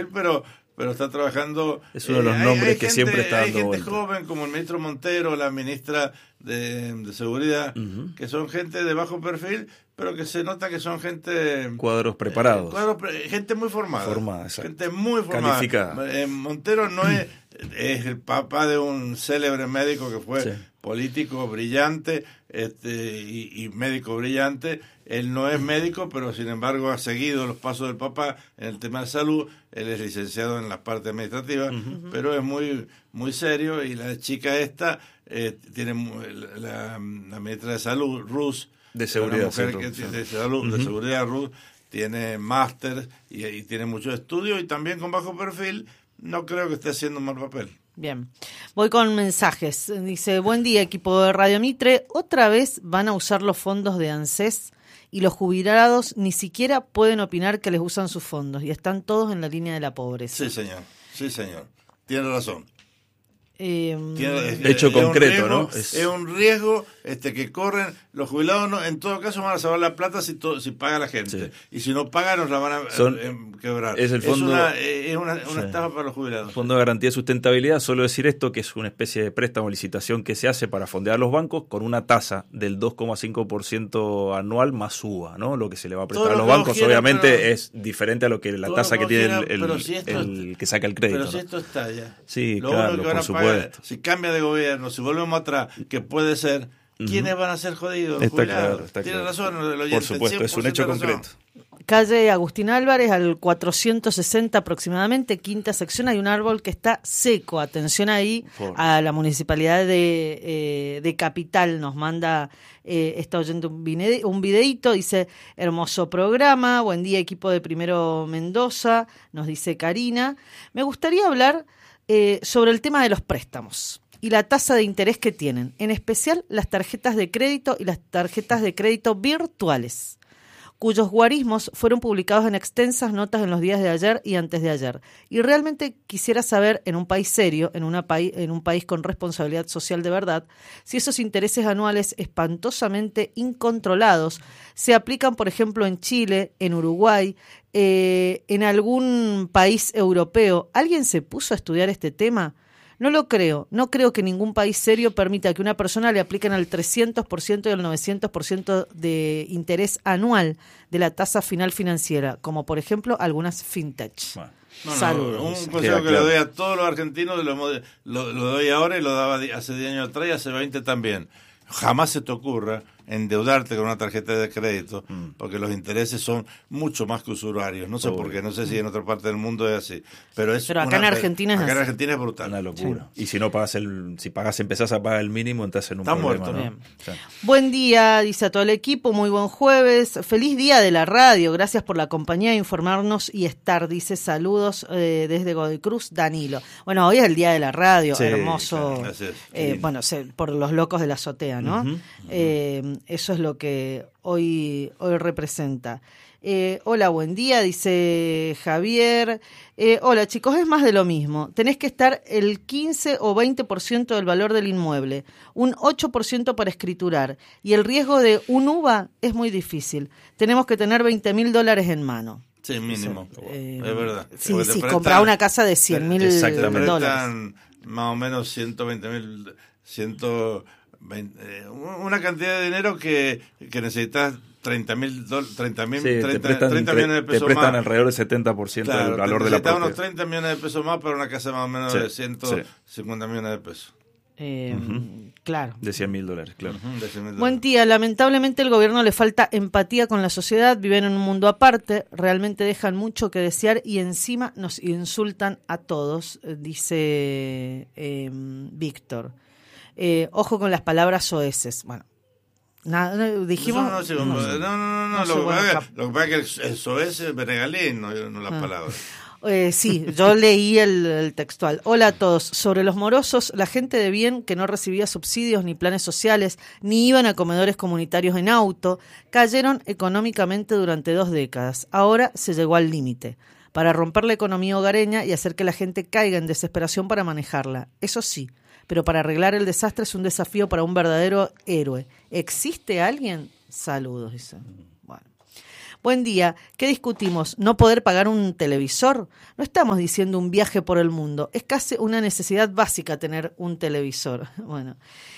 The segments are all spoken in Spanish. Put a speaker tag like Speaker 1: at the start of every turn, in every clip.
Speaker 1: Perfil, pero está trabajando.
Speaker 2: Es uno de los nombres que siempre está dando
Speaker 1: Hay gente
Speaker 2: vuelta.
Speaker 1: joven como el ministro Montero, la ministra de Seguridad, que son gente de bajo perfil, pero que se nota que son gente...
Speaker 2: Cuadros preparados.
Speaker 1: Gente muy formada. Gente muy formada.
Speaker 2: Calificada.
Speaker 1: Montero no es el papá de un célebre médico que fue político brillante y médico brillante. Él no es médico, pero sin embargo ha seguido los pasos del papá en el tema de salud. Él es licenciado en la parte administrativa, pero es muy muy serio. Y la chica esta tiene la ministra de Salud, Rus,
Speaker 2: de Seguridad,
Speaker 1: de Seguridad, Rus, tiene máster y tiene muchos estudios y también con bajo perfil. No creo que esté haciendo un mal papel.
Speaker 3: Bien, voy con mensajes. Dice, buen día equipo de Radio Mitre, otra vez van a usar los fondos de ANSES y los jubilados ni siquiera pueden opinar que les usan sus fondos y están todos en la línea de la pobreza.
Speaker 1: Sí señor, tiene razón.
Speaker 2: Hecho concreto, ¿no?
Speaker 1: Es un riesgo que corren los jubilados. No, en todo caso van a salvar la plata si paga la gente. Y si no paga nos la van a quebrar.
Speaker 2: Es el fondo,
Speaker 1: es una estafa para los jubilados.
Speaker 2: Fondo de Garantía de Sustentabilidad, solo decir esto, que es una especie de préstamo, licitación que se hace para fondear los bancos con una tasa del 2,5% anual más UVA, ¿no? Lo que se le va a prestar a los bancos, obviamente, es diferente a lo que la tasa que tiene el que saca el crédito.
Speaker 1: Pero si esto está ya.
Speaker 2: Sí, claro, por supuesto.
Speaker 1: Si cambia de gobierno, si volvemos atrás, que puede ser, ¿quiénes van a ser jodidos?
Speaker 2: Está claro.
Speaker 1: Tiene razón el oyente,
Speaker 2: por supuesto, es un hecho concreto.
Speaker 3: Calle Agustín Álvarez, al 460 aproximadamente, quinta sección, hay un árbol que está seco. Atención ahí a la municipalidad de Capital. Nos manda está oyendo un videíto, dice, hermoso programa, buen día equipo de Primero Mendoza, nos dice Karina. Me gustaría hablar sobre el tema de los préstamos y la tasa de interés que tienen, en especial las tarjetas de crédito y las tarjetas de crédito virtuales, cuyos guarismos fueron publicados en extensas notas en los días de ayer y antes de ayer. Y realmente quisiera saber, en un país serio, en un país con responsabilidad social de verdad, si esos intereses anuales espantosamente incontrolados se aplican, por ejemplo, en Chile, en Uruguay, en algún país europeo. ¿Alguien se puso a estudiar este tema? No lo creo. No creo que ningún país serio permita que una persona le apliquen al 300% y al 900% de interés anual de la tasa final financiera, como por ejemplo algunas fintech. Saludos.
Speaker 1: Un consejo que le doy a todos los argentinos, lo doy ahora y lo daba hace 10 años atrás y hace 20 también. Jamás se te ocurra endeudarte con una tarjeta de crédito, porque los intereses son mucho más que usurarios. No sé por qué, no sé si en otra parte del mundo es así, pero
Speaker 3: acá en Argentina
Speaker 1: en Argentina es brutal.
Speaker 2: Una locura. Sí. Y si no pagas empezás a pagar el mínimo, entras en un problema.
Speaker 1: Muerto,
Speaker 2: ¿no?
Speaker 3: Sí. Buen día, dice a todo el equipo, muy buen jueves, feliz día de la radio, gracias por la compañía, informarnos y estar, dice saludos desde Godoy Cruz, Danilo. Bueno, hoy es el día de la radio, sí, hermoso, bueno, por los locos de la azotea, ¿no? Eso es lo que hoy representa. Hola, buen día, dice Javier. Hola, chicos, es más de lo mismo. Tenés que estar el 15 o 20% del valor del inmueble, un 8% para escriturar, y el riesgo de un UVA es muy difícil. Tenemos que tener $20,000 en mano.
Speaker 1: Sí, mínimo. Es verdad.
Speaker 3: Sí, comprar una casa de $100,000.
Speaker 1: Más o menos 120,000, una cantidad de dinero que necesitas 30 millones de pesos.
Speaker 2: Te prestan
Speaker 1: más.
Speaker 2: Alrededor del 70% del valor de la propiedad.
Speaker 1: Unos 30 millones de pesos más para una casa más o menos de 150 millones de pesos.
Speaker 3: Claro.
Speaker 2: De $100,000, claro.
Speaker 3: Buen día. Lamentablemente el gobierno le falta empatía con la sociedad, viven en un mundo aparte, realmente dejan mucho que desear y encima nos insultan a todos, dice Víctor. Ojo con las palabras soeces. Bueno, dijimos...
Speaker 1: No, lo que pasa es que el soez es Benegalín, no las palabras.
Speaker 3: Sí, yo leí el textual. Hola a todos. Sobre los morosos, la gente de bien que no recibía subsidios ni planes sociales, ni iban a comedores comunitarios en auto, cayeron económicamente durante 2 décadas. Ahora se llegó al límite para romper la economía hogareña y hacer que la gente caiga en desesperación para manejarla. Eso sí, pero para arreglar el desastre es un desafío para un verdadero héroe. ¿Existe alguien? Saludos, dice. Buen día, ¿qué discutimos? ¿No poder pagar un televisor? No estamos diciendo un viaje por el mundo, es casi una necesidad básica tener un televisor. Bueno.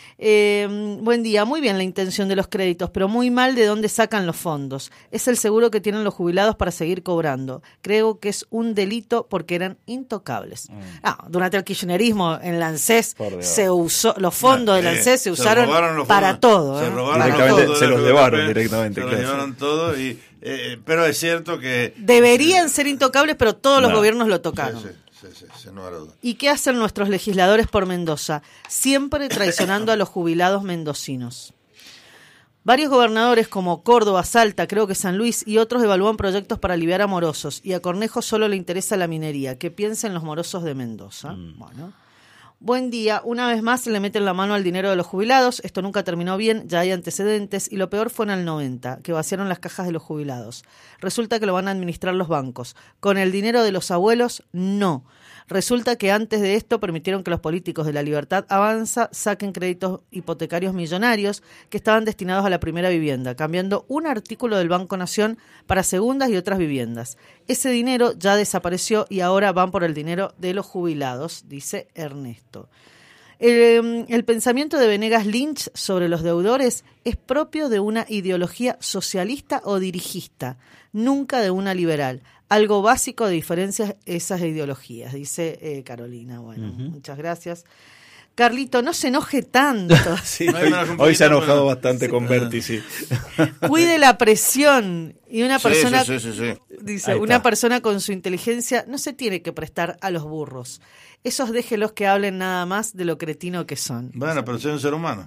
Speaker 3: Buen día, muy bien la intención de los créditos, pero muy mal de dónde sacan los fondos. Es el seguro que tienen los jubilados para seguir cobrando. Creo que es un delito porque eran intocables. Durante el kirchnerismo en la ANSES se usó, los fondos de la ANSES se usaron para todo.
Speaker 1: Se robaron todo,
Speaker 2: se los llevaron directamente.
Speaker 1: Se los llevaron todo, pero es cierto que...
Speaker 3: Deberían ser intocables, pero todos los gobiernos lo tocaron.
Speaker 1: Sí. No hará duda.
Speaker 3: ¿Y qué hacen nuestros legisladores por Mendoza? Siempre traicionando a los jubilados mendocinos. Varios gobernadores como Córdoba, Salta, creo que San Luis y otros evalúan proyectos para aliviar a morosos y a Cornejo solo le interesa la minería. ¿Qué piensen los morosos de Mendoza? Bueno. Buen día. Una vez más le meten la mano al dinero de los jubilados. Esto nunca terminó bien, ya hay antecedentes y lo peor fue en el 90, que vaciaron las cajas de los jubilados. Resulta que lo van a administrar los bancos. Con el dinero de los abuelos, no. Resulta que antes de esto permitieron que los políticos de la Libertad Avanza saquen créditos hipotecarios millonarios que estaban destinados a la primera vivienda, cambiando un artículo del Banco Nación para segundas y otras viviendas. Ese dinero ya desapareció y ahora van por el dinero de los jubilados, dice Ernesto. El pensamiento de Venegas Lynch sobre los deudores es propio de una ideología socialista o dirigista, nunca de una liberal. Algo básico de diferencias esas ideologías, dice Carolina. Bueno, muchas gracias. Carlito, no se enoje tanto.
Speaker 2: Sí, hoy se ha enojado bastante con Berti, sí.
Speaker 3: Cuide la presión. Y una persona,
Speaker 1: sí.
Speaker 3: dice, una persona con su inteligencia no se tiene que prestar a los burros. Esos déjelos que hablen nada más de lo cretino que son.
Speaker 1: Bueno, pero soy un ser humano.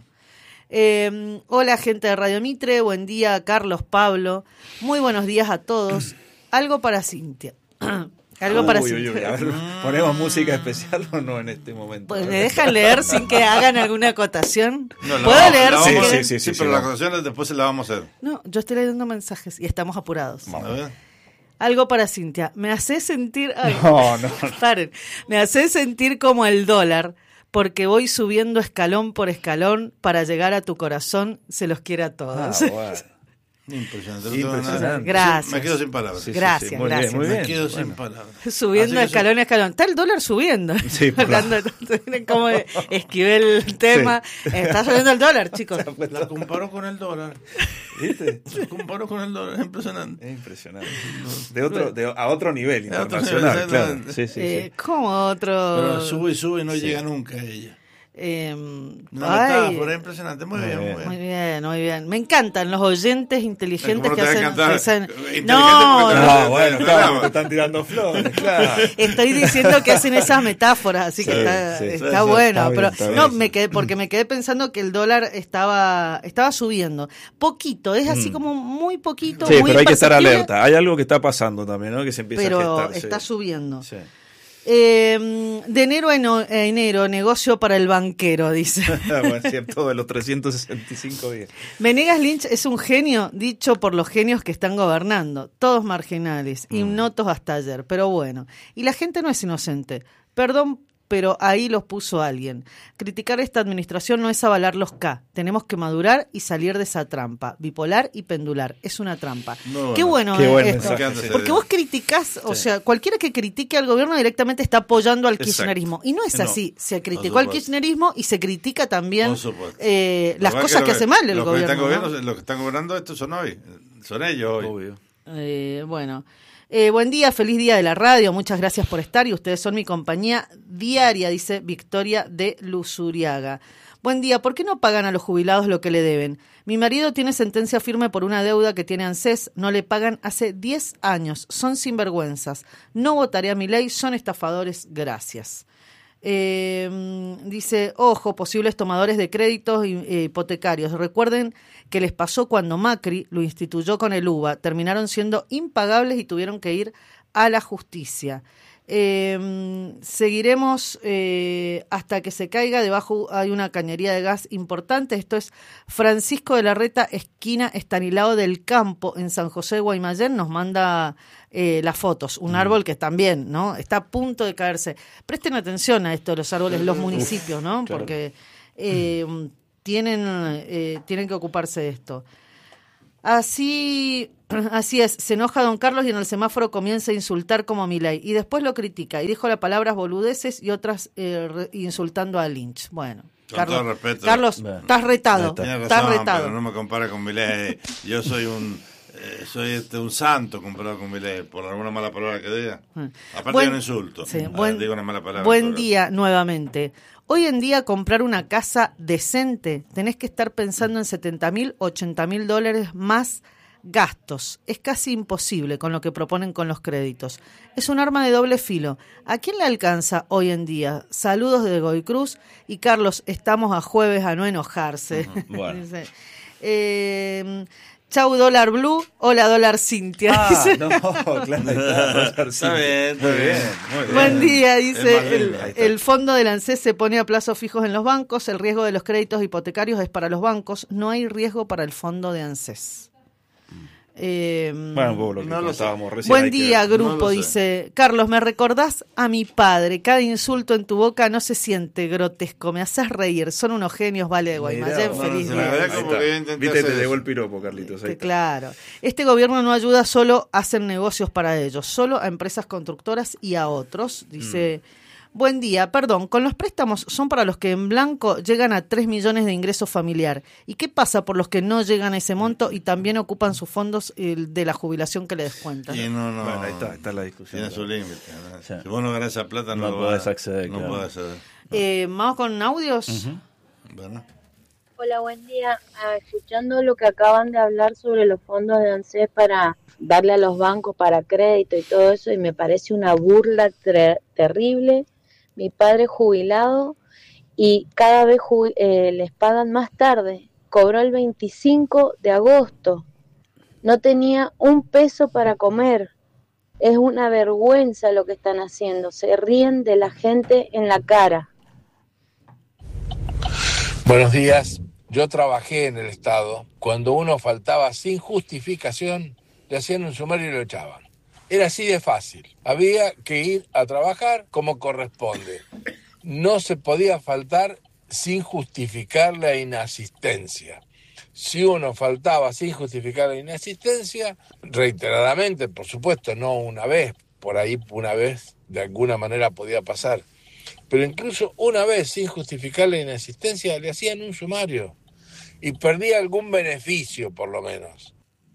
Speaker 3: Hola, gente de Radio Mitre. Buen día, Carlos, Pablo. Muy buenos días a todos. Algo para Cintia. Algo para Cintia.
Speaker 2: A ver, ¿ponemos música especial o no en este momento?
Speaker 3: Pues me dejan leer sin que hagan alguna acotación.
Speaker 1: No,
Speaker 3: ¿Puedo leer?
Speaker 2: Sí,
Speaker 1: pero la acotación después se la vamos a hacer.
Speaker 3: No, yo estoy leyendo mensajes y estamos apurados.
Speaker 1: Vamos a ver.
Speaker 3: Algo para Cintia. Me hace sentir... Ay,
Speaker 2: no.
Speaker 3: Paren. Me hace sentir como el dólar, porque voy subiendo escalón por escalón para llegar a tu corazón. Se los quiere a todos.
Speaker 1: Bueno. Impresionante.
Speaker 3: Gracias.
Speaker 1: Me quedo sin palabras.
Speaker 3: Gracias.
Speaker 2: Muy bien.
Speaker 1: Me quedo sin palabras.
Speaker 3: Subiendo escalón a escalón. Está el dólar subiendo.
Speaker 2: Sí,
Speaker 3: hablando como esquivé el tema. Sí. Está subiendo el dólar, chicos.
Speaker 1: La comparo con el dólar.
Speaker 2: ¿Viste?
Speaker 1: La comparo con el dólar. Es impresionante.
Speaker 2: Es impresionante. A otro nivel internacional, claro. Sí.
Speaker 3: ¿Cómo otro?
Speaker 1: Pero sube y no llega nunca a ella. Metáfora impresionante, muy
Speaker 3: bien. Me encantan los oyentes inteligentes que hacen.
Speaker 2: Bueno, claro, te están tirando flores, claro.
Speaker 3: Estoy diciendo que hacen esas metáforas, así que está bueno. Pero no, me quedé pensando que el dólar estaba subiendo. Poquito, es así como muy poquito.
Speaker 2: Sí,
Speaker 3: muy
Speaker 2: pero hay que estar alerta. Hay algo que está pasando también, ¿no? Que se empieza a gestar.
Speaker 3: Pero está subiendo. Sí. De enero a enero, negocio para el banquero, dice.
Speaker 2: Bueno, es cierto, de los 365 días.
Speaker 3: Venegas Lynch es un genio, dicho por los genios que están gobernando. Todos marginales, ignotos hasta ayer, pero bueno. Y la gente no es inocente. Perdón, pero ahí los puso alguien. Criticar esta administración no es avalar los K. Tenemos que madurar y salir de esa trampa. Bipolar y pendular. Es una trampa. Qué bueno esto. Porque vos criticás, o sea, cualquiera que critique al gobierno directamente está apoyando al kirchnerismo. Y no es así. Se criticó al kirchnerismo y se critica también las cosas que hace mal el gobierno.
Speaker 1: Los que están gobernando esto son hoy. Son ellos hoy.
Speaker 2: Obvio.
Speaker 3: Bueno. Buen día, feliz día de la radio, muchas gracias por estar y ustedes son mi compañía diaria, dice Victoria de Luzuriaga. Buen día, ¿por qué no pagan a los jubilados lo que le deben? Mi marido tiene sentencia firme por una deuda que tiene ANSES, no le pagan hace 10 años, son sinvergüenzas, no votaré a mi ley, son estafadores, gracias. Dice, ojo, posibles tomadores de créditos hipotecarios. Recuerden que les pasó cuando Macri lo instituyó con el UVA. Terminaron siendo impagables y tuvieron que ir a la justicia. Seguiremos hasta que se caiga. Debajo hay una cañería de gas importante. Esto es Francisco de la Reta, esquina Estanislao del Campo, en San José de Guaymallén. Nos manda las fotos. Un árbol que también, ¿no? Está a punto de caerse. Presten atención a esto de los árboles, los municipios, ¿no? Claro. Porque tienen que ocuparse de esto. Así es, se enoja don Carlos y en el semáforo comienza a insultar como Milei y después lo critica y dijo las palabras boludeces y otras insultando a Lynch. Bueno,
Speaker 1: con todo respeto,
Speaker 3: Carlos, estás retado. Estás retado.
Speaker 1: Pero no me compara con Milei. Yo soy un santo comparado con Milei, por alguna mala palabra que diga. Aparte de un insulto. Sí, digo una mala palabra.
Speaker 3: Buen día nuevamente. Hoy en día comprar una casa decente tenés que estar pensando en $70,000, $80,000 más gastos. Es casi imposible con lo que proponen con los créditos. Es un arma de doble filo. ¿A quién le alcanza hoy en día? Saludos de Goy Cruz. Y Carlos, estamos a jueves a no enojarse.
Speaker 2: Bueno.
Speaker 3: Chau, dólar blue. Hola, dólar Cintia.
Speaker 2: No, claro.
Speaker 1: Está bien, muy bien.
Speaker 3: Buen día, dice. El fondo del ANSES se pone a plazos fijos en los bancos. El riesgo de los créditos hipotecarios es para los bancos. No hay riesgo para el fondo de ANSES.
Speaker 2: Bueno, lo que no contábamos recién.
Speaker 3: Buen día, grupo, no dice Carlos, me recordás a mi padre, cada insulto en tu boca no se siente grotesco, me haces reír, son unos genios, vale de Guaymallén, feliz día.
Speaker 2: Viste, te llegó el piropo, Carlitos.
Speaker 3: Claro, este gobierno no ayuda solo a hacer negocios para ellos, solo a empresas constructoras y a otros, dice... Buen día, perdón, con los préstamos son para los que en blanco llegan a 3 millones de ingreso familiar. ¿Y qué pasa por los que no llegan a ese monto y también ocupan sus fondos de la jubilación que le descuentan?
Speaker 1: No.
Speaker 2: Bueno, ahí está la discusión.
Speaker 1: Tiene su límite. Sí. Si vos no ganás esa plata,
Speaker 2: no podés acceder.
Speaker 1: No podés acceder.
Speaker 3: Vamos con audios.
Speaker 1: Uh-huh. Bueno.
Speaker 4: Hola, buen día. Escuchando lo que acaban de hablar sobre los fondos de ANSES para darle a los bancos para crédito y todo eso, y me parece una burla terrible. Mi padre es jubilado y cada vez les pagan más tarde. Cobró el 25 de agosto. No tenía un peso para comer. Es una vergüenza lo que están haciendo. Se ríen de la gente en la cara.
Speaker 5: Buenos días. Yo trabajé en el Estado. Cuando uno faltaba sin justificación, le hacían un sumario y lo echaban. Era así de fácil. Había que ir a trabajar como corresponde. No se podía faltar sin justificar la inasistencia. Si uno faltaba sin justificar la inasistencia, reiteradamente, por supuesto, no una vez, por ahí una vez de alguna manera podía pasar, pero incluso una vez sin justificar la inasistencia le hacían un sumario y perdía algún beneficio por lo menos.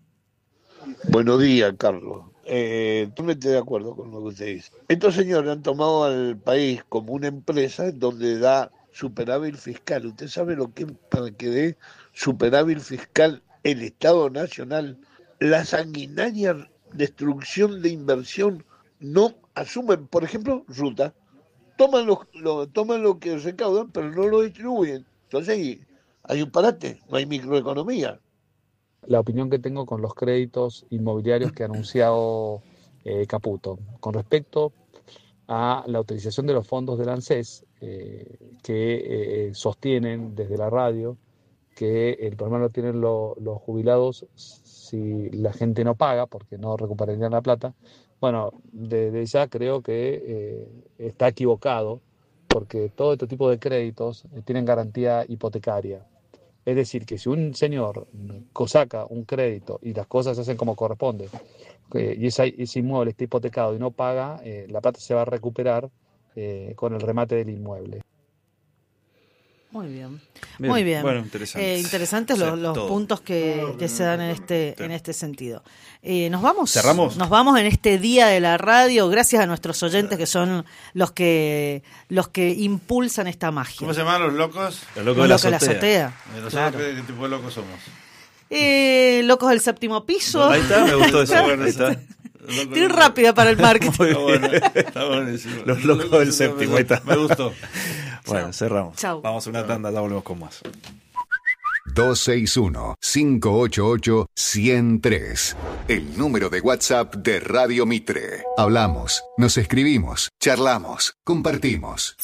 Speaker 6: Buenos días, Carlos. Totalmente de acuerdo con lo que usted dice. Estos señores han tomado al país como una empresa donde da superávit fiscal. ¿Usted sabe lo que es para que dé superávit fiscal el Estado Nacional? La sanguinaria destrucción de inversión no asumen, por ejemplo, ruta. Toman lo que recaudan, pero no lo distribuyen. Entonces hay un parate, no hay microeconomía.
Speaker 7: La opinión que tengo con los créditos inmobiliarios que ha anunciado Caputo con respecto a la utilización de los fondos del ANSES que sostienen desde la radio que el problema lo tienen los jubilados si la gente no paga porque no recuperarían la plata. Bueno, desde ya creo que está equivocado porque todo este tipo de créditos tienen garantía hipotecaria. Es decir, que si un señor saca un crédito y las cosas se hacen como corresponde, y ese inmueble está hipotecado y no paga, la plata se va a recuperar con el remate del inmueble.
Speaker 3: Muy bien. Muy bien.
Speaker 2: Bueno,
Speaker 3: interesantes los puntos que se dan en este sentido. Nos vamos.
Speaker 2: Cerramos.
Speaker 3: Nos vamos en este día de la radio, gracias a nuestros oyentes que son los que impulsan esta magia.
Speaker 1: ¿Cómo se llaman los locos?
Speaker 3: Los locos de la azotea.
Speaker 1: Claro. ¿Qué tipo de locos somos?
Speaker 3: Locos del séptimo piso.
Speaker 2: Ahí está, me gustó eso. Bueno, está.
Speaker 3: Estoy rápida para el marketing.
Speaker 1: Está buenísimo.
Speaker 2: Los locos del séptimo, ahí está.
Speaker 1: Me gustó.
Speaker 2: Bueno, cerramos.
Speaker 3: Chau.
Speaker 2: Vamos a una tanda, ya volvemos con más.
Speaker 8: 261-588-103. El número de WhatsApp de Radio Mitre. Hablamos, nos escribimos, charlamos, compartimos.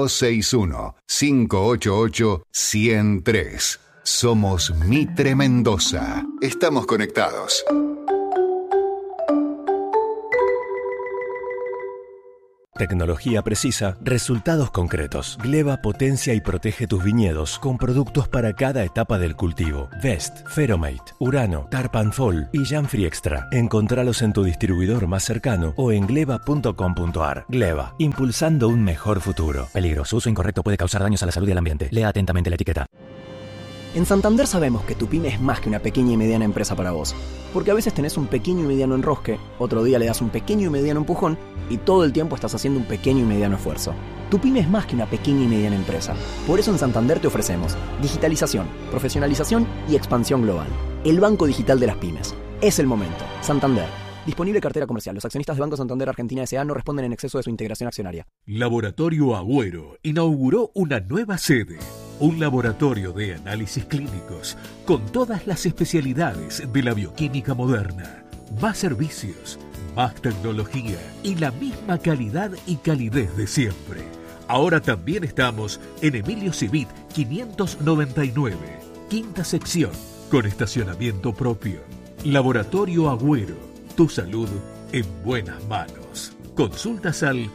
Speaker 8: 261-588-103. Somos Mitre Mendoza. Estamos conectados.
Speaker 9: Tecnología precisa, resultados concretos. Gleva potencia y protege tus viñedos con productos para cada etapa del cultivo. Vest, Feromate, Urano, Tarpan Fall y Janfree Extra. Encontralos en tu distribuidor más cercano o en gleva.com.ar. Gleva, impulsando un mejor futuro. Peligro, su uso incorrecto puede causar daños a la salud y al ambiente. Lea atentamente la etiqueta.
Speaker 10: En Santander sabemos que tu pyme es más que una pequeña y mediana empresa para vos. Porque a veces tenés un pequeño y mediano enrosque, otro día le das un pequeño y mediano empujón y todo el tiempo estás haciendo un pequeño y mediano esfuerzo. Tu pyme es más que una pequeña y mediana empresa. Por eso en Santander te ofrecemos digitalización, profesionalización y expansión global. El banco digital de las pymes. Es el momento. Santander. Disponible cartera comercial. Los accionistas de Banco Santander Argentina S.A. no responden en exceso de su integración accionaria.
Speaker 11: Laboratorio Agüero inauguró una nueva sede. Un laboratorio de análisis clínicos con todas las especialidades de la bioquímica moderna. Más servicios, más tecnología y la misma calidad y calidez de siempre. Ahora también estamos en Emilio Civit 599, quinta sección, con estacionamiento propio. Laboratorio Agüero, tu salud en buenas manos. Consultas al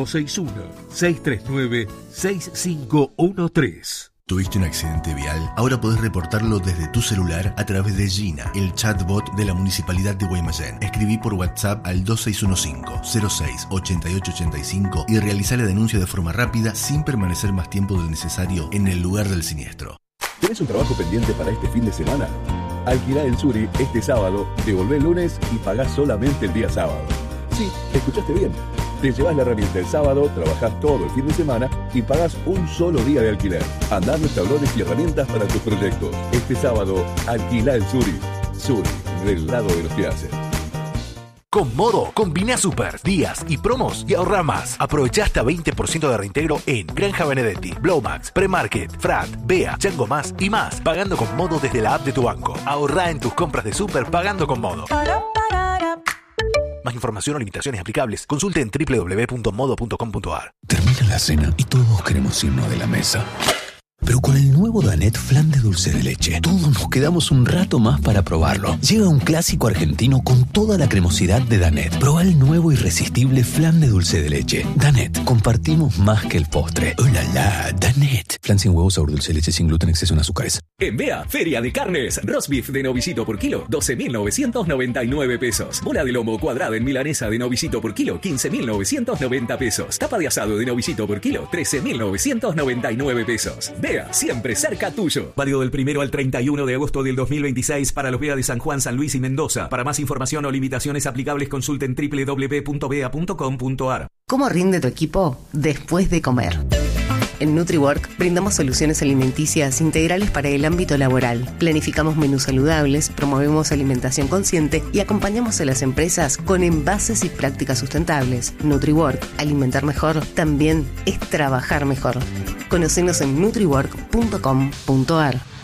Speaker 11: 261-639-6513.
Speaker 12: ¿Tuviste un accidente vial? Ahora podés reportarlo desde tu celular a través de Gina, el chatbot de la Municipalidad de Guaymallén. Escribí por WhatsApp al 2615-06-8885 y realizá la denuncia de forma rápida sin permanecer más tiempo del necesario en el lugar del siniestro.
Speaker 13: ¿Tenés un trabajo pendiente para este fin de semana? Alquilá el Suri este sábado, devolvé el lunes y pagás solamente el día sábado. Sí, escuchaste bien. Te llevas la herramienta el sábado, trabajás todo el fin de semana y pagás un solo día de alquiler. Andá a los tablones y herramientas para tus proyectos. Este sábado, alquilá el Suri. Suri, del lado de los que hacen.
Speaker 14: Con Modo, combina super, días y promos y ahorra más. Aprovecha hasta 20% de reintegro en Granja Benedetti, Blowmax, Premarket, Frat, Bea, Chango Más y más. Pagando con Modo desde la app de tu banco. Ahorra en tus compras de super pagando con Modo. Más información o limitaciones aplicables, consulte en www.modo.com.ar.
Speaker 15: Termina la cena y todos queremos irnos de la mesa. Pero con el nuevo Danet Flan de dulce de leche, todos nos quedamos un rato más para probarlo. Llega un clásico argentino con toda la cremosidad de Danet. Proba el nuevo irresistible flan de dulce de leche. Danet, compartimos más que el postre. ¡Oh, la, la! Danet. Flan sin huevos, sabor dulce de leche, sin gluten, exceso en azúcares.
Speaker 16: En Bea, Feria de Carnes. Roast beef de novillito por kilo, 12.999 pesos. Bola de lomo cuadrada en milanesa de novillito por kilo, 15.990 pesos. Tapa de asado de novillito por kilo, 13.999 pesos. Bea, siempre cerca tuyo. Válido del 1 al 31 de agosto del 2026 para los Bea de San Juan, San Luis y Mendoza. Para más información o limitaciones aplicables, consulten www.bea.com.ar.
Speaker 17: ¿Cómo rinde tu equipo después de comer? En NutriWork brindamos soluciones alimenticias integrales para el ámbito laboral. Planificamos menús saludables, promovemos alimentación consciente y acompañamos a las empresas con envases y prácticas sustentables. NutriWork, alimentar mejor, también es trabajar mejor. Conocenos en nutriwork.com.ar.